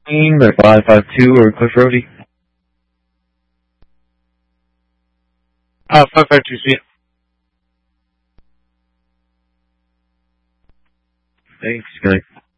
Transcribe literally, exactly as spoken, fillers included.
Or five five two or Cliff Roadie? Uh, five five two C. Thanks, guys.